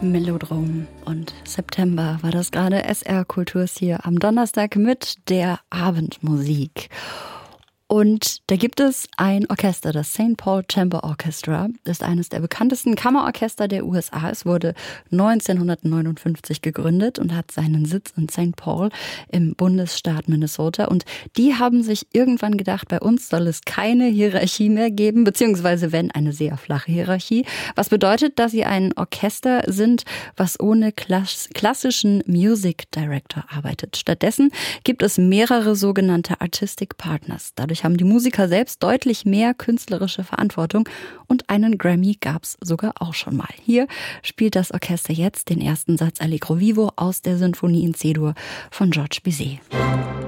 Melodrom und September war das gerade. SR Kulturs hier am Donnerstag mit der Abendmusik. Und da gibt es ein Orchester, das St. Paul Chamber Orchestra, ist eines der bekanntesten Kammerorchester der USA. Es wurde 1959 gegründet und hat seinen Sitz in St. Paul im Bundesstaat Minnesota. Und die haben sich irgendwann gedacht, bei uns soll es keine Hierarchie mehr geben, beziehungsweise wenn, eine sehr flache Hierarchie. Was bedeutet, dass sie ein Orchester sind, was ohne klassischen Music Director arbeitet. Stattdessen gibt es mehrere sogenannte Artistic Partners. Dadurch haben die Musiker selbst deutlich mehr künstlerische Verantwortung und einen Grammy gab's sogar auch schon mal. Hier spielt das Orchester jetzt den ersten Satz Allegro Vivo aus der Sinfonie in C-Dur von Georges Bizet.